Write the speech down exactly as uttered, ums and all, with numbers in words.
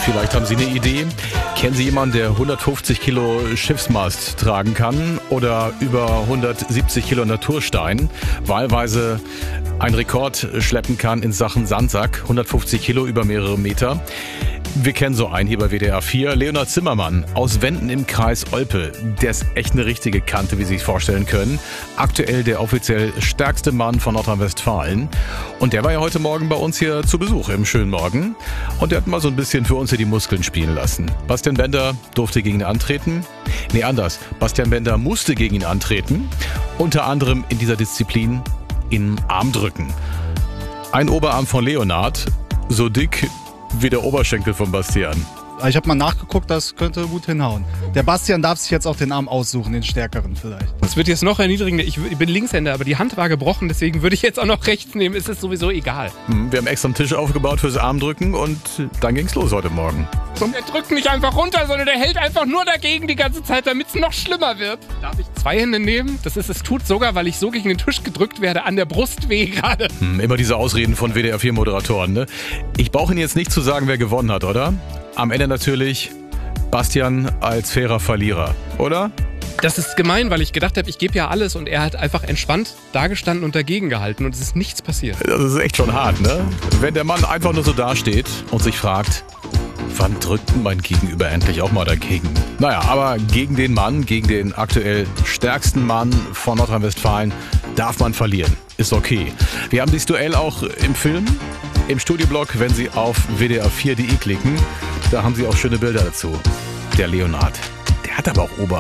Vielleicht haben Sie eine Idee. Kennen Sie jemanden, der hundertfünfzig Kilo Schiffsmast tragen kann oder über hundertsiebzig Kilo Naturstein, wahlweise einen Rekord schleppen kann in Sachen Sandsack, hundertfünfzig Kilo über mehrere Meter? Wir kennen so einen hier bei W D R vier, Leonhard Zimmermann aus Wenden im Kreis Olpe. Der ist echt eine richtige Kante, wie Sie sich vorstellen können. Aktuell der offiziell stärkste Mann von Nordrhein-Westfalen. Und der war ja heute Morgen bei uns hier zu Besuch im schönen Morgen. Und der hat mal so ein bisschen für uns hier die Muskeln spielen lassen. Bastian Bender durfte gegen ihn antreten. Nee, anders. Bastian Bender musste gegen ihn antreten. Unter anderem in dieser Disziplin in Armdrücken. Ein Oberarm von Leonhard, so dick wie der Oberschenkel von Bastian. Ich habe mal nachgeguckt, das könnte gut hinhauen. Der Bastian darf sich jetzt auch den Arm aussuchen, den stärkeren vielleicht. Das wird jetzt noch erniedrigender. Ich bin Linkshänder, aber die Hand war gebrochen, deswegen würde ich jetzt auch noch rechts nehmen. Es ist sowieso egal. Wir haben extra einen Tisch aufgebaut fürs Armdrücken und dann ging's los heute Morgen. Der drückt nicht einfach runter, sondern der hält einfach nur dagegen die ganze Zeit, damit es noch schlimmer wird. Darf ich zwei Hände nehmen? Das ist, es tut sogar, weil ich so gegen den Tisch gedrückt werde, an der Brust weh gerade. Hm, immer diese Ausreden von W D R vier Moderatoren, ne? Ich brauche Ihnen jetzt nicht zu sagen, wer gewonnen hat, oder? Am Ende natürlich Bastian als fairer Verlierer, oder? Das ist gemein, weil ich gedacht habe, ich gebe ja alles und er hat einfach entspannt dagestanden und dagegen gehalten und es ist nichts passiert. Das ist echt schon hart, ne? Wenn der Mann einfach nur so dasteht und sich fragt, wann drückt denn mein Gegenüber endlich auch mal dagegen? Naja, aber gegen den Mann, gegen den aktuell stärksten Mann von Nordrhein-Westfalen darf man verlieren. Ist okay. Wir haben dieses Duell auch im Film, im Studioblog, wenn Sie auf W D R vier punkt de klicken. Da haben Sie auch schöne Bilder dazu. Der Leonhard, der hat aber auch Oberarm.